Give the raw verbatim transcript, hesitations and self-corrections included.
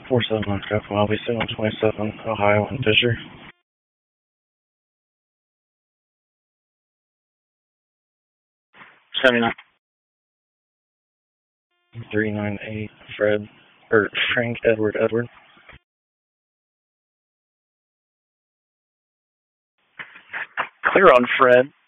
four seven one traffic, I'll be seven twenty-seven, Ohio and Fisher. seventy-nine. three nine eight, Fred, or Frank Edward Edward. Clear on Fred.